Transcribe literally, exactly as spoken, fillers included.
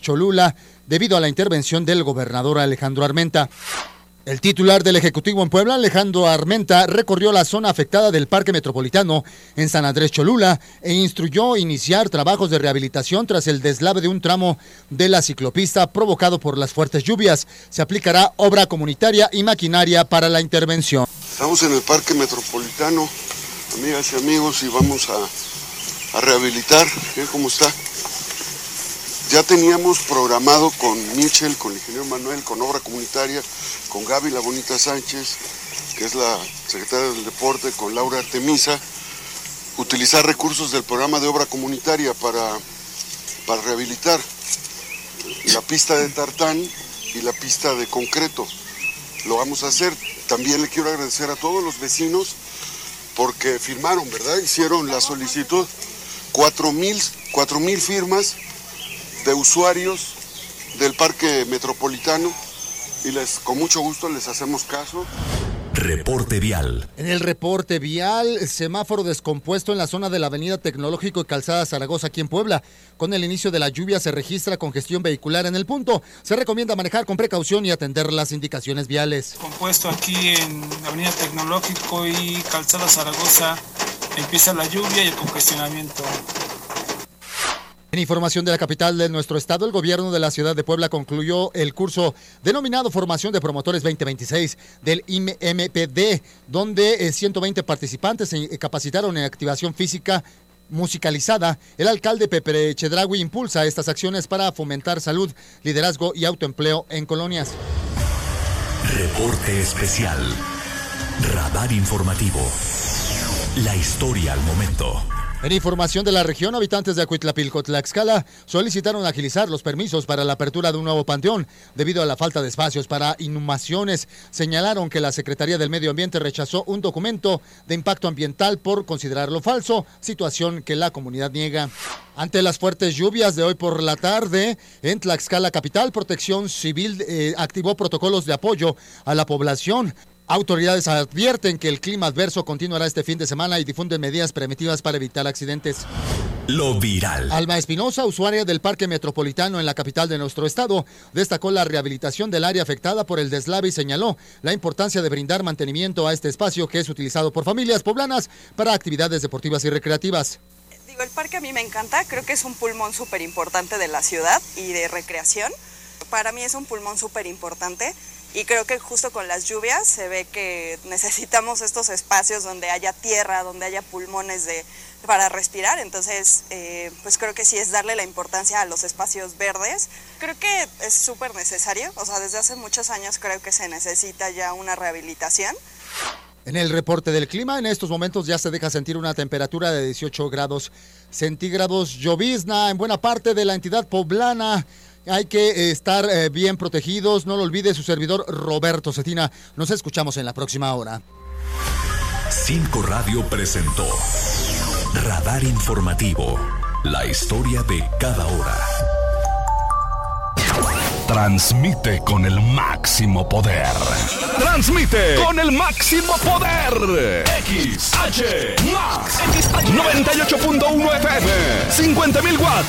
Cholula, debido a la intervención del gobernador Alejandro Armenta. El titular del Ejecutivo en Puebla, Alejandro Armenta, recorrió la zona afectada del Parque Metropolitano en San Andrés Cholula e instruyó iniciar trabajos de rehabilitación tras el deslave de un tramo de la ciclopista provocado por las fuertes lluvias. Se aplicará obra comunitaria y maquinaria para la intervención. Estamos en el Parque Metropolitano, amigas y amigos, y vamos a, a rehabilitar. Miren cómo está. Ya teníamos programado con Michel, con el ingeniero Manuel, con obra comunitaria, con Gaby La Bonita Sánchez, que es la secretaria del Deporte, con Laura Artemisa, utilizar recursos del programa de obra comunitaria para, para rehabilitar la pista de tartán y la pista de concreto. Lo vamos a hacer. También le quiero agradecer a todos los vecinos porque firmaron, ¿verdad? Hicieron la solicitud, cuatro mil firmas de usuarios del Parque Metropolitano y les, con mucho gusto les hacemos caso. Reporte vial. En el reporte vial, semáforo descompuesto en la zona de la Avenida Tecnológico y Calzada Zaragoza aquí en Puebla. Con el inicio de la lluvia se registra congestión vehicular en el punto. Se recomienda manejar con precaución y atender las indicaciones viales. Compuesto aquí en Avenida Tecnológico y Calzada Zaragoza, empieza la lluvia y el congestionamiento. En información de la capital de nuestro estado, el gobierno de la ciudad de Puebla concluyó el curso denominado Formación de Promotores veinte veintiséis del I M P D, donde ciento veinte participantes se capacitaron en activación física musicalizada. El alcalde Pepe Chedraui impulsa estas acciones para fomentar salud, liderazgo y autoempleo en colonias. Reporte especial. Radar informativo. La historia al momento. En información de la región, habitantes de Acuitlapilco, Tlaxcala, solicitaron agilizar los permisos para la apertura de un nuevo panteón debido a la falta de espacios para inhumaciones. Señalaron que la Secretaría del Medio Ambiente rechazó un documento de impacto ambiental por considerarlo falso, situación que la comunidad niega. Ante las fuertes lluvias de hoy por la tarde, en Tlaxcala capital, Protección Civil eh, activó protocolos de apoyo a la población. Autoridades advierten que el clima adverso continuará este fin de semana y difunden medidas preventivas para evitar accidentes. Lo viral. Alma Espinosa, usuaria del Parque Metropolitano en la capital de nuestro estado, destacó la rehabilitación del área afectada por el deslave y señaló la importancia de brindar mantenimiento a este espacio que es utilizado por familias poblanas para actividades deportivas y recreativas. Digo, el parque a mí me encanta, creo que es un pulmón súper importante de la ciudad y de recreación. Para mí es un pulmón súper importante. Y creo que justo con las lluvias se ve que necesitamos estos espacios donde haya tierra, donde haya pulmones de, para respirar. Entonces, eh, pues creo que sí es darle la importancia a los espacios verdes. Creo que es súper necesario. O sea, desde hace muchos años creo que se necesita ya una rehabilitación. En el reporte del clima, en estos momentos ya se deja sentir una temperatura de dieciocho grados centígrados. Llovizna en buena parte de la entidad poblana. Hay que estar eh, bien protegidos. No lo olvide, su servidor Roberto Cetina. Nos escuchamos en la próxima hora. Cinco Radio presentó Radar Informativo. La historia de cada hora. Transmite con el máximo poder. Transmite con el máximo poder. X H Max noventa y ocho punto uno F M. cincuenta mil watts.